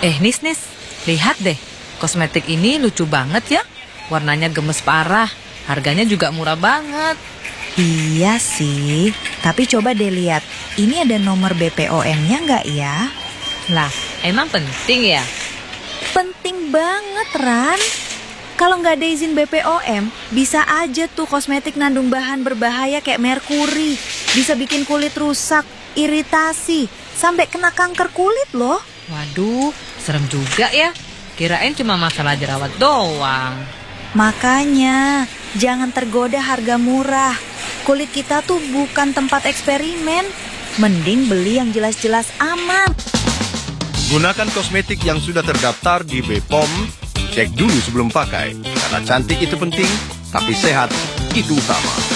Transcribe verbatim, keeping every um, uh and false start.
Eh, Nis, Nis, lihat deh. Kosmetik ini lucu banget ya. Warnanya gemes parah. Harganya juga murah banget. Iya sih, tapi coba deh lihat. Ini ada nomor B P O M-nya nggak ya? Lah, emang penting ya? Penting banget, Ran. Kalau nggak ada izin B P O M, bisa aja tuh kosmetik nandung bahan berbahaya kayak merkuri. Bisa bikin kulit rusak, iritasi, sampai kena kanker kulit loh. Waduh, serem juga ya. Kirain cuma masalah jerawat doang. Makanya, jangan tergoda harga murah. Kulit kita tuh bukan tempat eksperimen. Mending beli yang jelas-jelas aman. Gunakan kosmetik yang sudah terdaftar di B P O M. Cek dulu sebelum pakai. Karena cantik itu penting, tapi sehat itu utama.